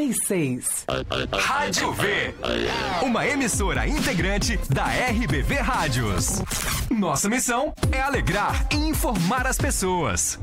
101,6. Rádio V, uma emissora integrante da RBV Rádios. Nossa missão é alegrar e informar as pessoas.